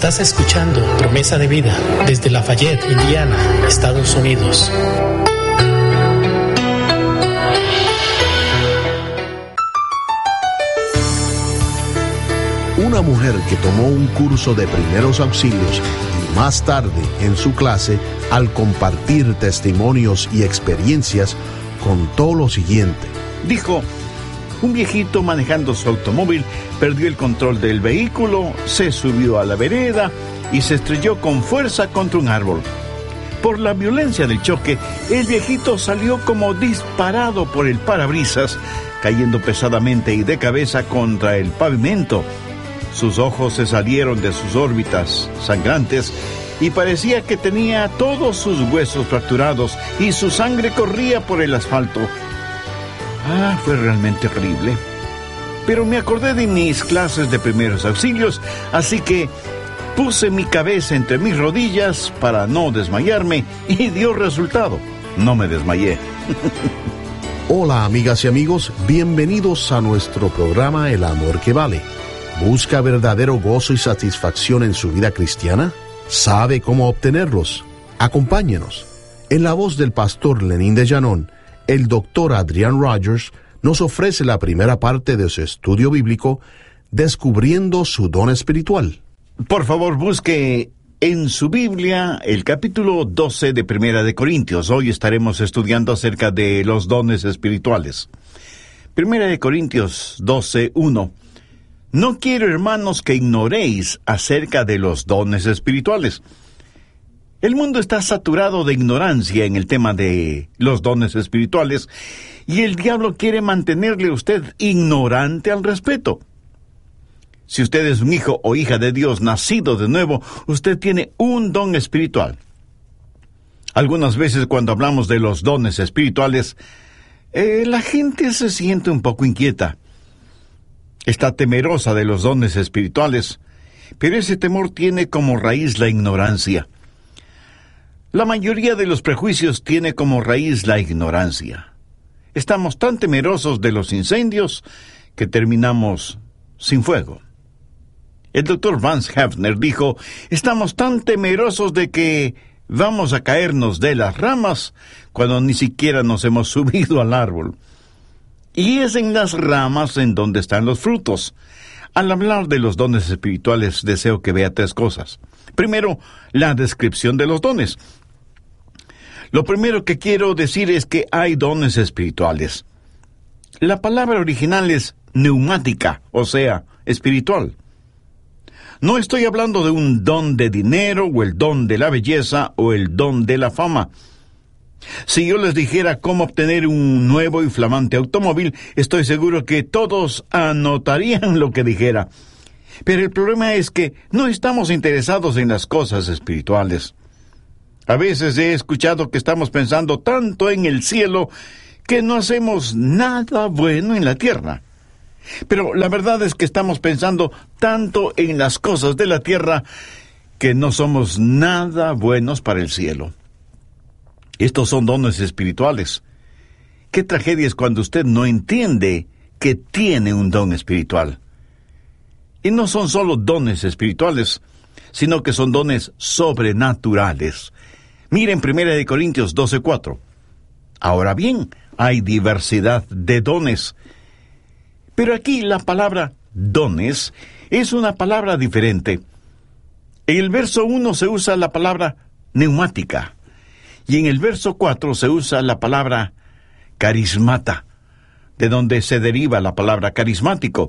Estás escuchando Promesa de Vida desde Lafayette, Indiana, Estados Unidos. Una mujer que tomó un curso de primeros auxilios y más tarde en su clase, al compartir testimonios y experiencias, contó lo siguiente. Dijo: un viejito manejando su automóvil perdió el control del vehículo, se subió a la vereda y se estrelló con fuerza contra un árbol. Por la violencia del choque, el viejito salió como disparado por el parabrisas, cayendo pesadamente y de cabeza contra el pavimento. Sus ojos se salieron de sus órbitas sangrantes y parecía que tenía todos sus huesos fracturados y su sangre corría por el asfalto. Fue realmente horrible. Pero me acordé de mis clases de primeros auxilios, así que puse mi cabeza entre mis rodillas para no desmayarme y dio resultado. No me desmayé. Hola, amigas y amigos, bienvenidos a nuestro programa El Amor que Vale. ¿Busca verdadero gozo y satisfacción en su vida cristiana? ¿Sabe cómo obtenerlos? Acompáñenos. En la voz del pastor Lenín de Llanón, el doctor Adrian Rogers nos ofrece la primera parte de su estudio bíblico, Descubriendo su don espiritual. Por favor, busque en su Biblia el capítulo 12 de Primera de Corintios. Hoy estaremos estudiando acerca de los dones espirituales. Primera de Corintios 12:1. No quiero, hermanos, que ignoréis acerca de los dones espirituales. El mundo está saturado de ignorancia en el tema de los dones espirituales y el diablo quiere mantenerle a usted ignorante al respecto. Si usted es un hijo o hija de Dios nacido de nuevo, usted tiene un don espiritual. Algunas veces cuando hablamos de los dones espirituales, la gente se siente un poco inquieta. Está temerosa de los dones espirituales, pero ese temor tiene como raíz la ignorancia. La mayoría de los prejuicios tiene como raíz la ignorancia. Estamos tan temerosos de los incendios que terminamos sin fuego. El doctor Vance Havner dijo: estamos tan temerosos de que vamos a caernos de las ramas cuando ni siquiera nos hemos subido al árbol. Y es en las ramas en donde están los frutos. Al hablar de los dones espirituales, deseo que vea tres cosas. Primero, la descripción de los dones. Lo primero que quiero decir es que hay dones espirituales. La palabra original es neumática, o sea, espiritual. No estoy hablando de un don de dinero, o el don de la belleza, o el don de la fama. Si yo les dijera cómo obtener un nuevo y flamante automóvil, estoy seguro que todos anotarían lo que dijera. Pero el problema es que no estamos interesados en las cosas espirituales. A veces he escuchado que estamos pensando tanto en el cielo que no hacemos nada bueno en la tierra. Pero la verdad es que estamos pensando tanto en las cosas de la tierra que no somos nada buenos para el cielo. Estos son dones espirituales. Qué tragedia es cuando usted no entiende que tiene un don espiritual. Y no son solo dones espirituales, sino que son dones sobrenaturales. Miren 1 Corintios 12:4. Ahora bien, hay diversidad de dones. Pero aquí la palabra dones es una palabra diferente. En el verso 1 se usa la palabra neumática. Y en el verso 4 se usa la palabra carismata, de donde se deriva la palabra carismático.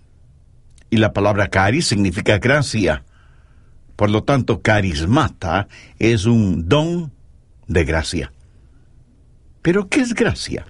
Y la palabra caris significa gracia. Por lo tanto, carismata es un don de gracia. ¿Pero qué es gracia?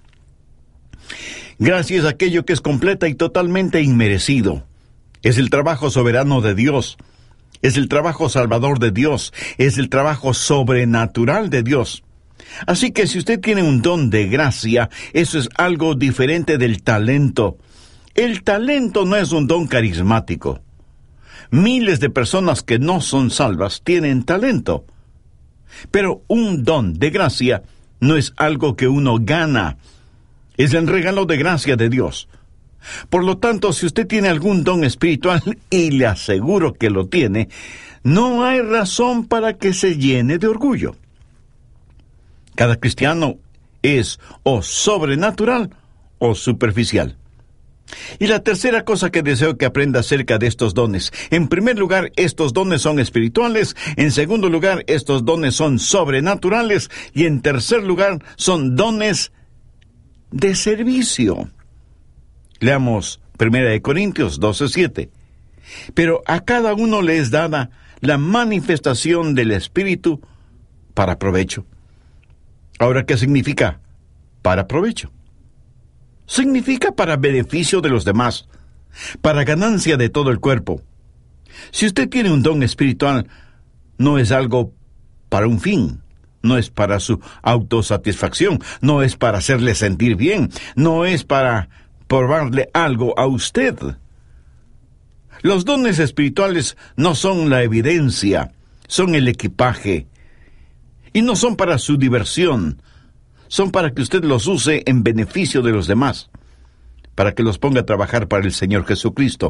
Gracia es aquello que es completa y totalmente inmerecido. Es el trabajo soberano de Dios. Es el trabajo salvador de Dios. Es el trabajo sobrenatural de Dios. Así que si usted tiene un don de gracia, eso es algo diferente del talento. El talento no es un don carismático. Miles de personas que no son salvas tienen talento. Pero un don de gracia no es algo que uno gana. Es el regalo de gracia de Dios. Por lo tanto, si usted tiene algún don espiritual, y le aseguro que lo tiene, no hay razón para que se llene de orgullo. Cada cristiano es o sobrenatural o superficial. Y la tercera cosa que deseo que aprenda acerca de estos dones: en primer lugar, estos dones son espirituales; en segundo lugar, estos dones son sobrenaturales; y en tercer lugar, son dones de servicio. Leamos 1 Corintios 12:7. Pero a cada uno le es dada la manifestación del Espíritu para provecho. Ahora, ¿qué significa para provecho? Significa para beneficio de los demás, para ganancia de todo el cuerpo. Si usted tiene un don espiritual, no es algo para un fin, no es para su autosatisfacción, no es para hacerle sentir bien, no es para probarle algo a usted. Los dones espirituales no son la evidencia, son el equipaje, y no son para su diversión. Son para que usted los use en beneficio de los demás, para que los ponga a trabajar para el Señor Jesucristo.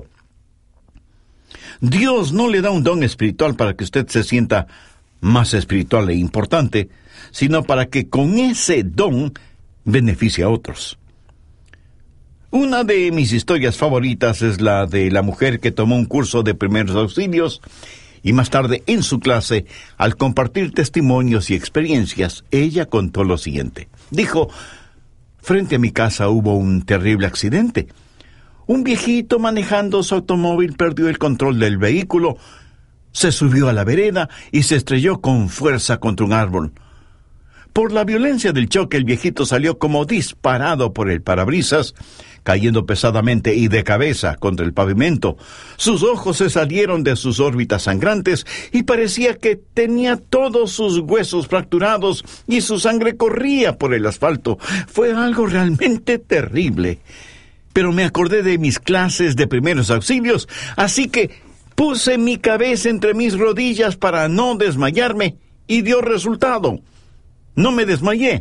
Dios no le da un don espiritual para que usted se sienta más espiritual e importante, sino para que con ese don beneficie a otros. Una de mis historias favoritas es la de la mujer que tomó un curso de primeros auxilios, y más tarde, en su clase, al compartir testimonios y experiencias, ella contó lo siguiente. Dijo: frente a mi casa hubo un terrible accidente. Un viejito manejando su automóvil perdió el control del vehículo, se subió a la vereda y se estrelló con fuerza contra un árbol. Por la violencia del choque, el viejito salió como disparado por el parabrisas, cayendo pesadamente y de cabeza contra el pavimento. Sus ojos se salieron de sus órbitas sangrantes y parecía que tenía todos sus huesos fracturados y su sangre corría por el asfalto. Fue algo realmente terrible. Pero me acordé de mis clases de primeros auxilios, así que puse mi cabeza entre mis rodillas para no desmayarme y dio resultado. No me desmayé.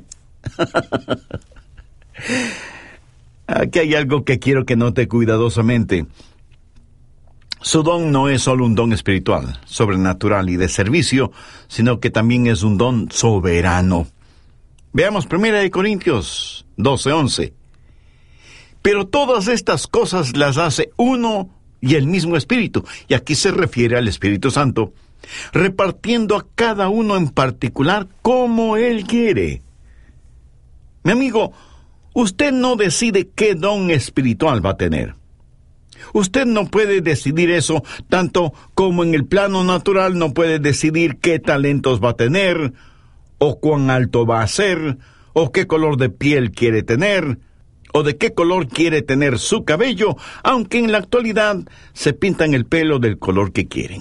Aquí hay algo que quiero que note cuidadosamente. Su don no es solo un don espiritual, sobrenatural y de servicio, sino que también es un don soberano. Veamos 1 Corintios 12:11. Pero todas estas cosas las hace uno y el mismo Espíritu, y aquí se refiere al Espíritu Santo, repartiendo a cada uno en particular como Él quiere. Mi amigo, usted no decide qué don espiritual va a tener. Usted no puede decidir eso, tanto como en el plano natural no puede decidir qué talentos va a tener, o cuán alto va a ser, o qué color de piel quiere tener, o de qué color quiere tener su cabello, aunque en la actualidad se pintan el pelo del color que quieren.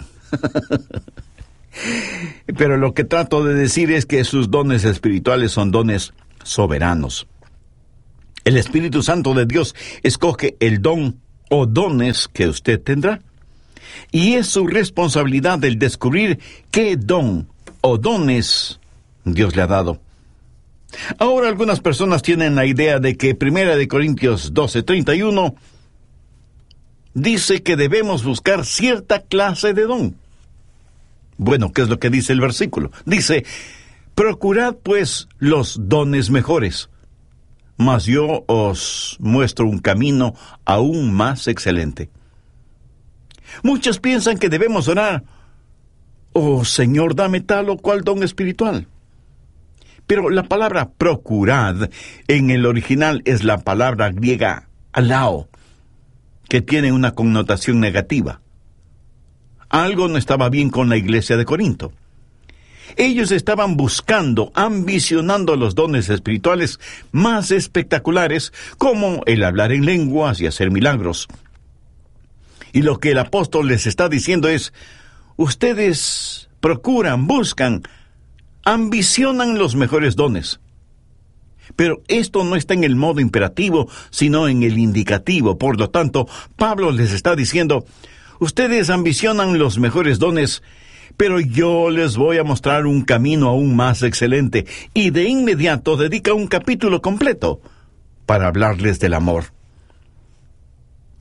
Pero lo que trato de decir es que sus dones espirituales son dones soberanos. El Espíritu Santo de Dios escoge el don o dones que usted tendrá, y es su responsabilidad el descubrir qué don o dones Dios le ha dado. Ahora algunas personas tienen la idea de que 1 Corintios 12:31 dice que debemos buscar cierta clase de don. Bueno, ¿qué es lo que dice el versículo? Dice: procurad pues los dones mejores, mas yo os muestro un camino aún más excelente. Muchos piensan que debemos orar: oh Señor, dame tal o cual don espiritual. Pero la palabra procurad en el original es la palabra griega alao, que tiene una connotación negativa. Algo no estaba bien con la iglesia de Corinto. Ellos estaban buscando, ambicionando los dones espirituales más espectaculares, como el hablar en lenguas y hacer milagros. Y lo que el apóstol les está diciendo es: ustedes procuran, buscan, ambicionan los mejores dones. Pero esto no está en el modo imperativo, sino en el indicativo. Por lo tanto, Pablo les está diciendo: ustedes ambicionan los mejores dones, pero yo les voy a mostrar un camino aún más excelente. Y de inmediato dedica un capítulo completo para hablarles del amor.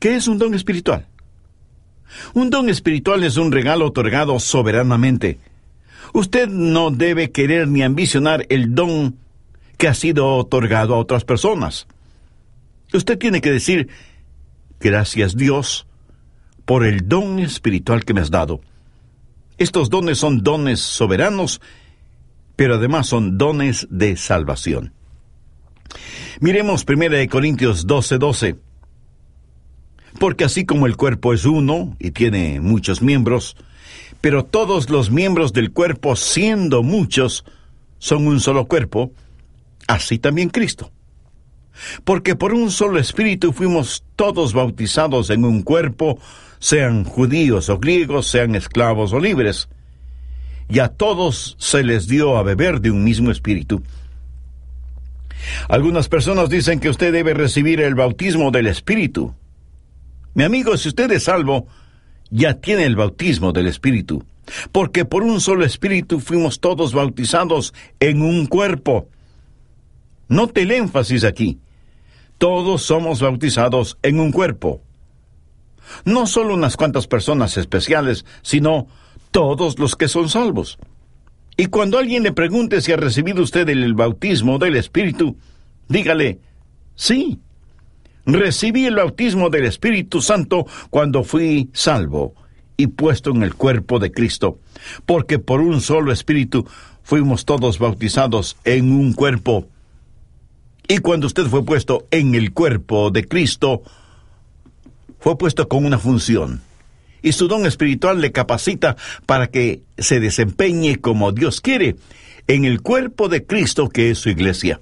¿Qué es un don espiritual? Un don espiritual es un regalo otorgado soberanamente. Usted no debe querer ni ambicionar el don que ha sido otorgado a otras personas. Usted tiene que decir, gracias Dios por el don espiritual que me has dado. Estos dones son dones soberanos, pero además son dones de salvación. Miremos 1 Corintios 12:12. Porque así como el cuerpo es uno y tiene muchos miembros, pero todos los miembros del cuerpo, siendo muchos, son un solo cuerpo, así también Cristo. Porque por un solo espíritu fuimos todos bautizados en un cuerpo, sean judíos o griegos, sean esclavos o libres, y a todos se les dio a beber de un mismo espíritu. Algunas personas dicen que usted debe recibir el bautismo del Espíritu. Mi amigo, si usted es salvo, ya tiene el bautismo del Espíritu, porque por un solo Espíritu fuimos todos bautizados en un cuerpo. Note el énfasis aquí. Todos somos bautizados en un cuerpo. No solo unas cuantas personas especiales, sino todos los que son salvos. Y cuando alguien le pregunte si ha recibido usted el bautismo del Espíritu, dígale, sí, recibí el bautismo del Espíritu Santo cuando fui salvo y puesto en el cuerpo de Cristo, porque por un solo Espíritu fuimos todos bautizados en un cuerpo. Y cuando usted fue puesto en el cuerpo de Cristo, fue puesto con una función. Y su don espiritual le capacita para que se desempeñe como Dios quiere en el cuerpo de Cristo, que es su iglesia.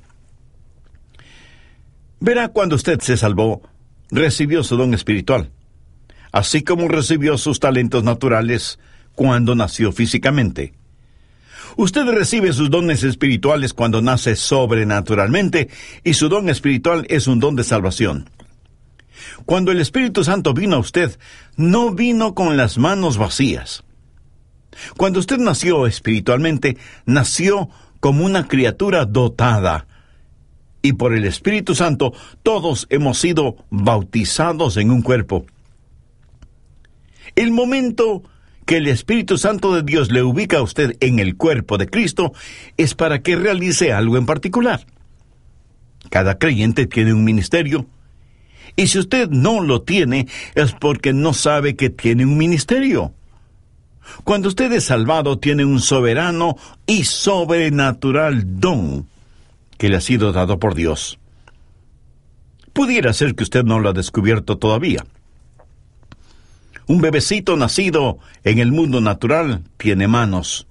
Verá, cuando usted se salvó, recibió su don espiritual, así como recibió sus talentos naturales cuando nació físicamente. Usted recibe sus dones espirituales cuando nace sobrenaturalmente, y su don espiritual es un don de salvación. Cuando el Espíritu Santo vino a usted, no vino con las manos vacías. Cuando usted nació espiritualmente, nació como una criatura dotada. Y por el Espíritu Santo, todos hemos sido bautizados en un cuerpo. El momento que el Espíritu Santo de Dios le ubica a usted en el cuerpo de Cristo es para que realice algo en particular. Cada creyente tiene un ministerio. Y si usted no lo tiene, es porque no sabe que tiene un ministerio. Cuando usted es salvado, tiene un soberano y sobrenatural don que le ha sido dado por Dios. Pudiera ser que usted no lo ha descubierto todavía. Un bebecito nacido en el mundo natural tiene manos.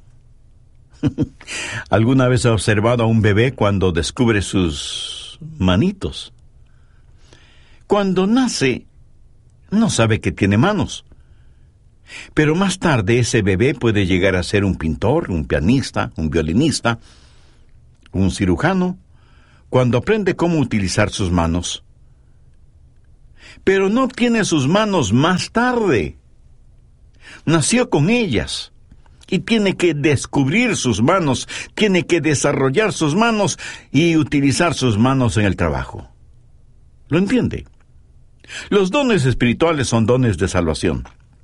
¿Alguna vez ha observado a un bebé cuando descubre sus manitos? Cuando nace, no sabe que tiene manos. Pero más tarde ese bebé puede llegar a ser un pintor, un pianista, un violinista, un cirujano, cuando aprende cómo utilizar sus manos. Pero no tiene sus manos más tarde. Nació con ellas y tiene que descubrir sus manos, tiene que desarrollar sus manos y utilizar sus manos en el trabajo. ¿Lo entiende? Los dones espirituales son dones de salvación,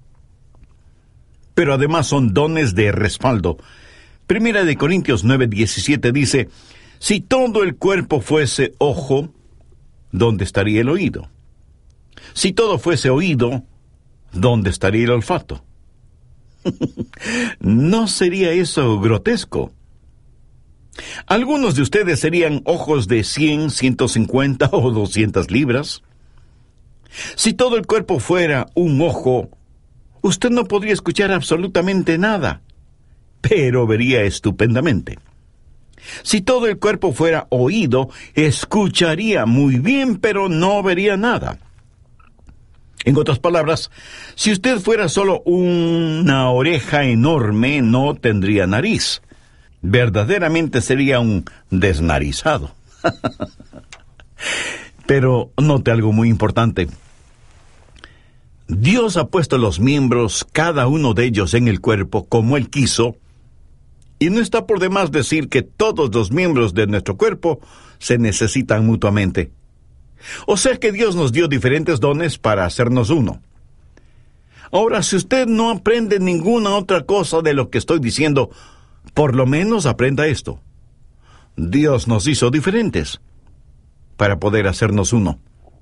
pero además son dones de respaldo. 1 Corintios 9:17 dice, si todo el cuerpo fuese ojo, ¿dónde estaría el oído? Si todo fuese oído, ¿dónde estaría el olfato? ¿No sería eso grotesco? Algunos de ustedes serían ojos de 100, 150 o 200 libras. Si todo el cuerpo fuera un ojo, usted no podría escuchar absolutamente nada, pero vería estupendamente. Si todo el cuerpo fuera oído, escucharía muy bien, pero no vería nada. En otras palabras, si usted fuera solo una oreja enorme, no tendría nariz. Verdaderamente sería un desnarizado. Pero note algo muy importante. Dios ha puesto los miembros, cada uno de ellos, en el cuerpo como Él quiso, y no está por demás decir que todos los miembros de nuestro cuerpo se necesitan mutuamente. O sea que Dios nos dio diferentes dones para hacernos uno. Ahora, si usted no aprende ninguna otra cosa de lo que estoy diciendo, por lo menos aprenda esto. Dios nos hizo diferentes para poder hacernos uno.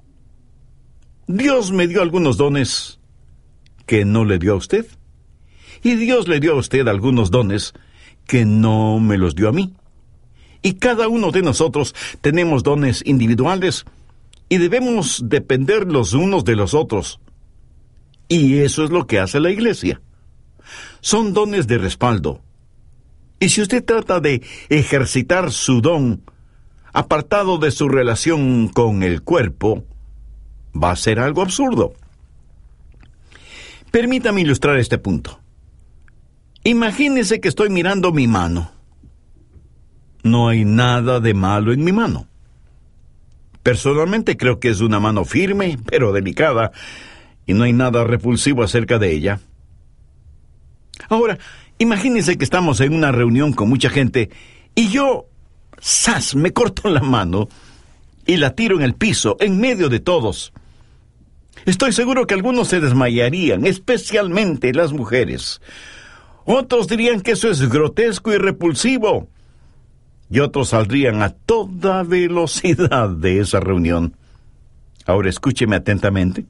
Dios me dio algunos dones que no le dio a usted. Y Dios le dio a usted algunos dones que no me los dio a mí. Y cada uno de nosotros tenemos dones individuales y debemos depender los unos de los otros. Y eso es lo que hace la iglesia. Son dones de respaldo. Y si usted trata de ejercitar su don apartado de su relación con el cuerpo, va a ser algo absurdo. Permítame ilustrar este punto. Imagínese que estoy mirando mi mano. No hay nada de malo en mi mano. Personalmente creo que es una mano firme, pero delicada, y no hay nada repulsivo acerca de ella. Ahora, imagínese que estamos en una reunión con mucha gente, y yo, ¡zas!, me corto la mano y la tiro en el piso, en medio de todos. Estoy seguro que algunos se desmayarían, especialmente las mujeres. Otros dirían que eso es grotesco y repulsivo. Y otros saldrían a toda velocidad de esa reunión. Ahora escúcheme atentamente.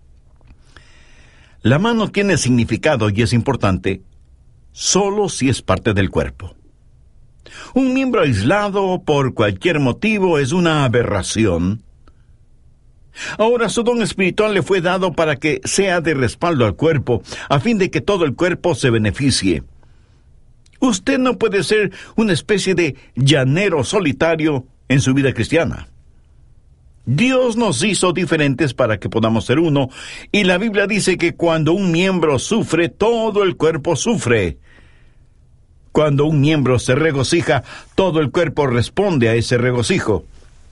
La mano tiene significado y es importante solo si es parte del cuerpo. Un miembro aislado por cualquier motivo es una aberración. Ahora su don espiritual le fue dado para que sea de respaldo al cuerpo, a fin de que todo el cuerpo se beneficie. Usted no puede ser una especie de llanero solitario en su vida cristiana. Dios nos hizo diferentes para que podamos ser uno, y la Biblia dice que cuando un miembro sufre, todo el cuerpo sufre. Cuando un miembro se regocija, todo el cuerpo responde a ese regocijo.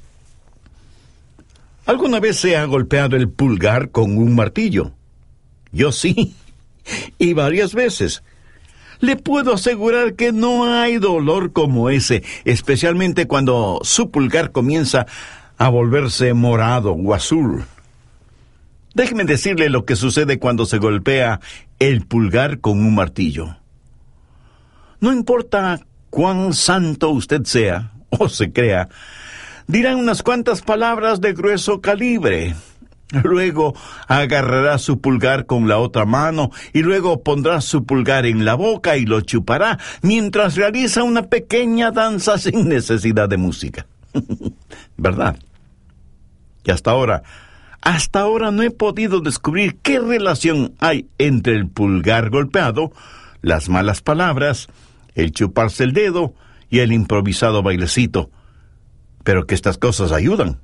¿Alguna vez se ha golpeado el pulgar con un martillo? Yo sí, y varias veces. Le puedo asegurar que no hay dolor como ese, especialmente cuando su pulgar comienza a volverse morado o azul. Déjeme decirle lo que sucede cuando se golpea el pulgar con un martillo. No importa cuán santo usted sea o se crea, dirán unas cuantas palabras de grueso calibre. Luego agarrará su pulgar con la otra mano y luego pondrá su pulgar en la boca y lo chupará mientras realiza una pequeña danza sin necesidad de música. ¿Verdad? Y hasta ahora no he podido descubrir qué relación hay entre el pulgar golpeado, las malas palabras, el chuparse el dedo y el improvisado bailecito. Pero que estas cosas ayudan.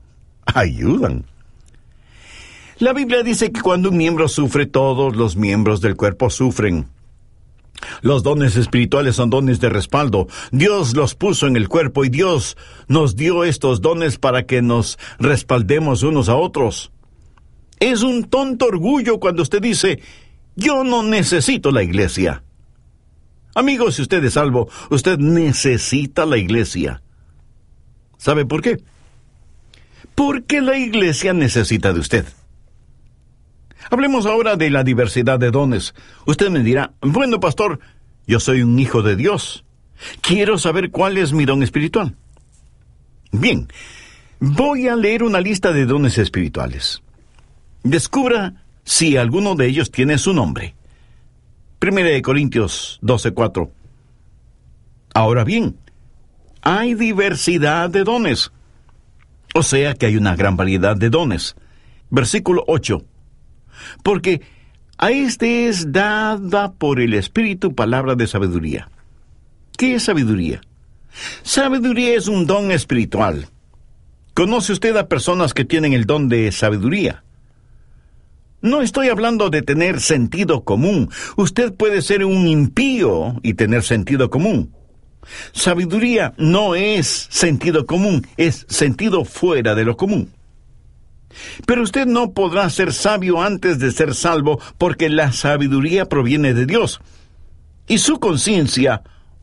La Biblia dice que cuando un miembro sufre, todos los miembros del cuerpo sufren. Los dones espirituales son dones de respaldo. Dios los puso en el cuerpo y Dios nos dio estos dones para que nos respaldemos unos a otros. Es un tonto orgullo cuando usted dice, yo no necesito la iglesia. Amigo, si usted es salvo, usted necesita la iglesia. ¿Sabe por qué? Porque la iglesia necesita de usted. Hablemos ahora de la diversidad de dones. Usted me dirá, bueno, pastor, yo soy un hijo de Dios. Quiero saber cuál es mi don espiritual. Bien, voy a leer una lista de dones espirituales. Descubra si alguno de ellos tiene su nombre. 1 Corintios 12:4. Ahora bien, hay diversidad de dones. O sea que hay una gran variedad de dones. Versículo 8. Porque a este es dada por el Espíritu palabra de sabiduría. ¿Qué es sabiduría? Sabiduría es un don espiritual. ¿Conoce usted a personas que tienen el don de sabiduría? No estoy hablando de tener sentido común. Usted puede ser un impío y tener sentido común. Sabiduría no es sentido común, es sentido fuera de lo común. Pero usted no podrá ser sabio antes de ser salvo, porque la sabiduría proviene de Dios. Y su conciencia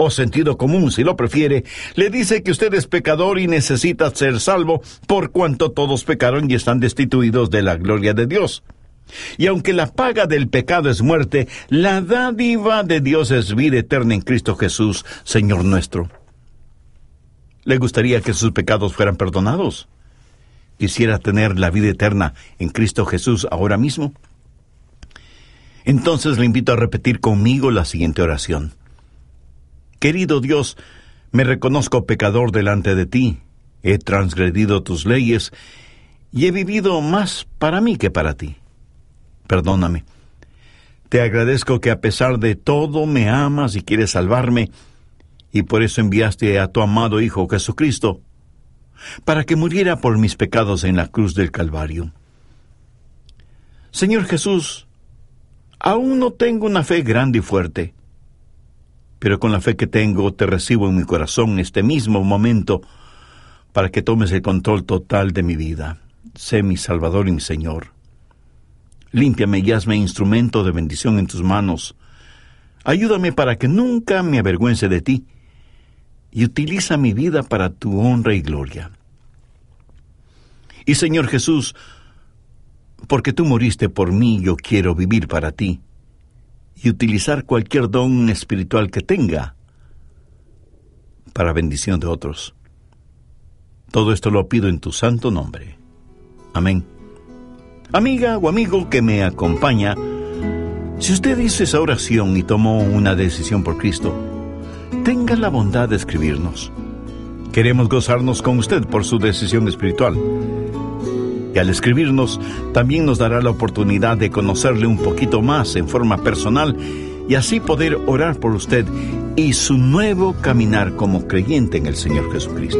o sentido común si lo prefiere, le dice que usted es pecador y necesita ser salvo por cuanto todos pecaron y están destituidos de la gloria de Dios. Y aunque la paga del pecado es muerte, la dádiva de Dios es vida eterna en Cristo Jesús, Señor nuestro. ¿Le gustaría que sus pecados fueran perdonados? ¿Quisiera tener la vida eterna en Cristo Jesús ahora mismo? Entonces le invito a repetir conmigo la siguiente oración. Querido Dios, me reconozco pecador delante de ti. He transgredido tus leyes y he vivido más para mí que para ti. Perdóname. Te agradezco que a pesar de todo me amas y quieres salvarme, y por eso enviaste a tu amado Hijo Jesucristo, para que muriera por mis pecados en la cruz del Calvario. Señor Jesús, aún no tengo una fe grande y fuerte, pero con la fe que tengo te recibo en mi corazón en este mismo momento, para que tomes el control total de mi vida. Sé mi Salvador y mi Señor. Límpiame y hazme instrumento de bendición en tus manos. Ayúdame para que nunca me avergüence de ti, y utiliza mi vida para tu honra y gloria. Y Señor Jesús, porque tú moriste por mí, yo quiero vivir para ti, y utilizar cualquier don espiritual que tenga para bendición de otros. Todo esto lo pido en tu santo nombre. Amén. Amiga o amigo que me acompaña, si usted hizo esa oración y tomó una decisión por Cristo, tenga la bondad de escribirnos. Queremos gozarnos con usted por su decisión espiritual. Y al escribirnos, también nos dará la oportunidad de conocerle un poquito más en forma personal y así poder orar por usted y su nuevo caminar como creyente en el Señor Jesucristo.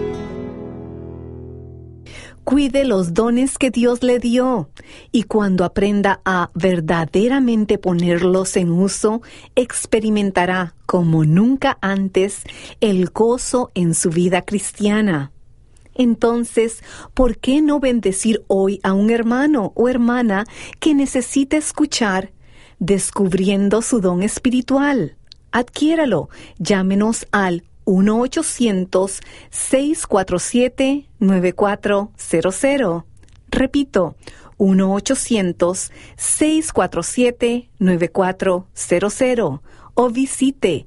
Cuide los dones que Dios le dio, y cuando aprenda a verdaderamente ponerlos en uso, experimentará como nunca antes el gozo en su vida cristiana. Entonces, ¿por qué no bendecir hoy a un hermano o hermana que necesita escuchar, descubriendo su don espiritual? Adquiéralo. Llámenos al 1-800-647-9400. Repito, 1-800-647-9400. O visite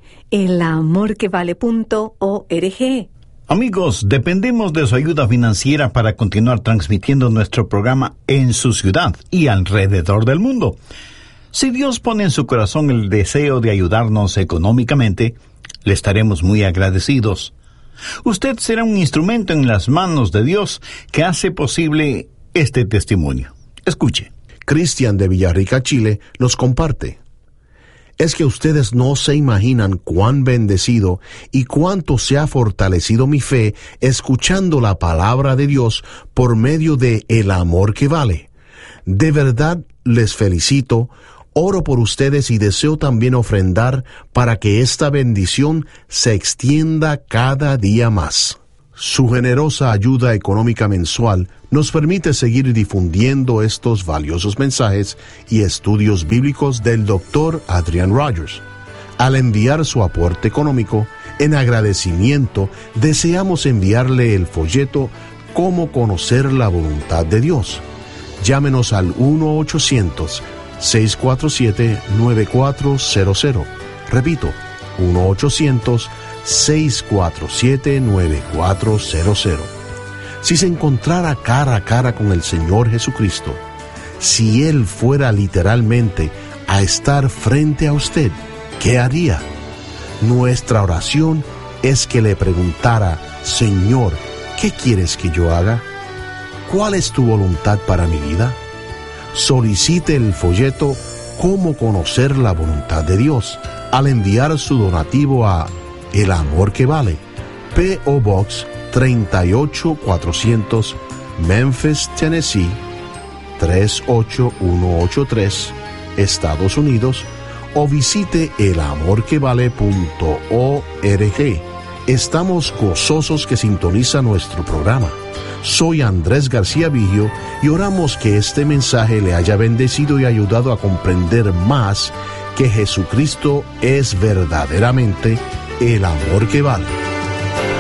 elamorquevale.org. Amigos, dependemos de su ayuda financiera para continuar transmitiendo nuestro programa en su ciudad y alrededor del mundo. Si Dios pone en su corazón el deseo de ayudarnos económicamente, le estaremos muy agradecidos. Usted será un instrumento en las manos de Dios que hace posible este testimonio. Escuche. Cristian de Villarrica, Chile, nos comparte. Es que ustedes no se imaginan cuán bendecido y cuánto se ha fortalecido mi fe escuchando la palabra de Dios por medio de El Amor que Vale. De verdad les felicito. Oro por ustedes y deseo también ofrendar para que esta bendición se extienda cada día más. Su generosa ayuda económica mensual nos permite seguir difundiendo estos valiosos mensajes y estudios bíblicos del Dr. Adrian Rogers. Al enviar su aporte económico, en agradecimiento, deseamos enviarle el folleto Cómo conocer la voluntad de Dios. Llámenos al 1-800-647-9400. Repito, 1-800-647-9400. Si se encontrara cara a cara con el Señor Jesucristo, si Él fuera literalmente a estar frente a usted, ¿qué haría? Nuestra oración es que le preguntara: Señor, ¿qué quieres que yo haga? ¿Cuál es tu voluntad para mi vida? Solicite el folleto Cómo conocer la voluntad de Dios al enviar su donativo a El Amor que Vale, P.O. Box 38400, Memphis, Tennessee 38183, Estados Unidos, o visite elamorquevale.org. Estamos gozosos que sintoniza nuestro programa. Soy Andrés García Vigio y oramos que este mensaje le haya bendecido y ayudado a comprender más que Jesucristo es verdaderamente El amor que vale.